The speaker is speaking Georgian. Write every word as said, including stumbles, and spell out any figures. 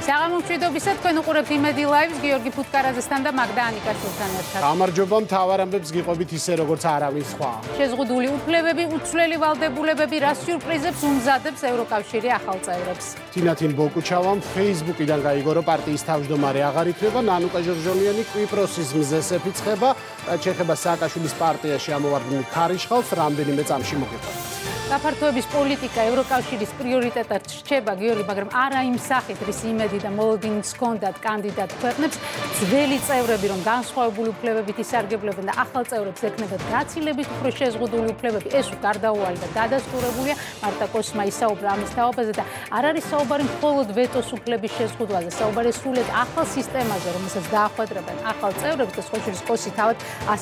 საღამო მშვიდობისა, თქვენ უყურებთ იმედი ლაივს გიორგი ფუტკარაძესთან და მაგდა ანიკაშვილთან ერთად. გამარჯობა, მთავარ ამბებს გიყვებით ისე როგორც არავინ სხვა. შეზღუდული უფლებები, უცვლელი ვალდებულებები, რა სიურპრიზებს უმზადებს ევროკავშირი ახალ წევრებს. თინათინ ბოკუჩავამ Facebook-იდან გაიგო, რომ პარტიის თავმჯდომარე აღარ იქნება, ნანუკა ჟორჟონიანი კვიპროსის მზეს ეფიცხება, ჩეხება სააკაშვილის პარტიაში ამოვარდნილ ქარიშხალს რამდენიმე წამში მოგეყვება. გაფართოების პოლიტიკა ევროკავშირის პრიორიტეტად რჩება, გიორგი, მაგრამ არა იმ სახით, რის იმედი და მოლოდინს ჰქონდათ კანდიდატ ქვეყნებს, ძველი წევრები, რომ განსხვავებული უფლებებით ისარგებლებენ და ახალ წევრებს ექნებათ გაცილებით უფრო შეზღუდული უფლებები, ეს გარდაუვალი და დადასტურებულია. მარტა კოსმა ისაუბრა ამის თაობაზე და არ არის საუბარი მხოლოდ ვეტოს უფლების შეზღუდვაზე, საუბარი სრულად ახალ სისტემაზე, რომელსაც დაახვედრებენ ახალ წევრებს და ხოჭირის კოსი თავად